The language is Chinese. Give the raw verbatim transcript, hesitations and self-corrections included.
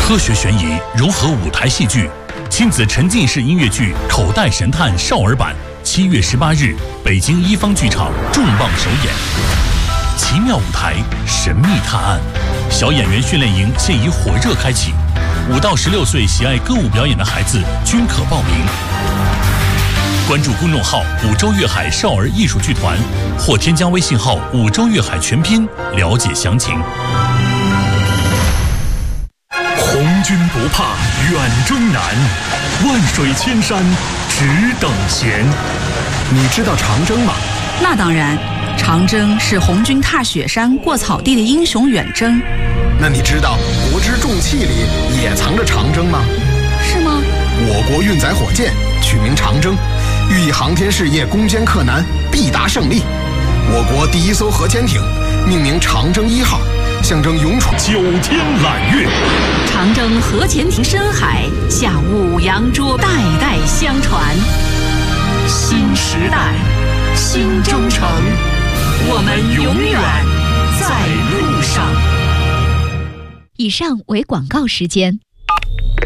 科学悬疑融合舞台戏剧，亲子沉浸式音乐剧《口袋神探》少儿版，七月十八日，北京一方剧场重磅首演。奇妙舞台，神秘探案，小演员训练营现已火热开启，五到十六岁喜爱歌舞表演的孩子均可报名。关注公众号“五洲粤海少儿艺术剧团”，或添加微信号“五洲粤海全拼”了解详情。红军不怕远征难，万水千山只等闲。 你知道长征吗？ 那当然，长征是红军踏雪山过草地的英雄远征。 那你知道国之重器里也藏着长征吗？ 是吗？ 我国运载火箭取名长征，寓意航天事业攻坚克难，必达胜利。我国第一艘核潜艇命名长征一号，象征勇闯九天揽月。 长征核潜艇深海下五洋捉，代代相传。新时代，新征程，我们永远在路上。 以上为广告时间。